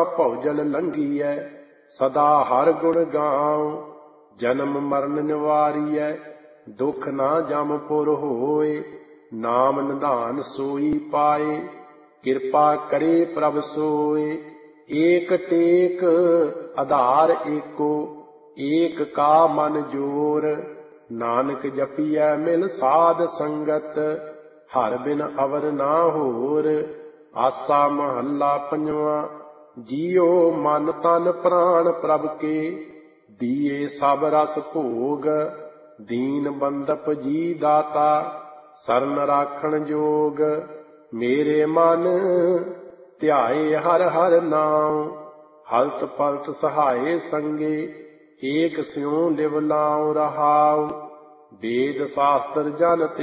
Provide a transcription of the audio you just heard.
ਭਉਜਲ ਲੰਘੀਐ। ਸਦਾ ਹਰ ਗੁਣ ਗਾਉ ਜਨਮ ਮਰਨ ਨਿਵਾਰੀਐ। ਦੁਖ ਨਾ ਜਮ ਪੁਰ ਹੋਏ ਨਾਮ ਨਿਧਾਨ ਸੋਈ ਪਾਏ। ਕਿਰਪਾ ਕਰੇ ਪ੍ਰਭ ਸੋਏ ਏਕ ਟੇਕ ਆਧਾਰ ਏਕੋ। ਏਕ ਕਾ ਮਨ ਜੋਰ ਨਾਨਕ ਜਪੀਐ ਮਿਲ ਸਾਧ ਸੰਗਤ। ਹਰ ਬਿਨ ਅਵਰ ਨਾ ਹੋਰ। ਆਸਾ ਮਹੱਲਾ ਪੰਜਵਾਂ। ਜੀਉ ਮਨ ਤਨ ਪ੍ਰਾਣ ਪ੍ਰਭ ਕੇ ਦੀਏ ਸਭ ਰਸ ਭੋਗ। ਦੀਨ ਬੰਦਪ ਜੀ ਦਾਤਾ ਸਰਨ ਰਾਖਣ ਜੋਗ। ਮੇਰੇ ਮਨ ਧਿਆਏ ਹਰ ਹਰ ਨਾਉ ਹਲਤ ਪਲਤ ਸਹਾਏ ਸੰਗੇ। ਏਕ ਸਿਉ ਲਿਵ ਲਾਉ ਰਹਾਉ ਵੇਦ ਸ਼ਾਸਤਰ ਜਨ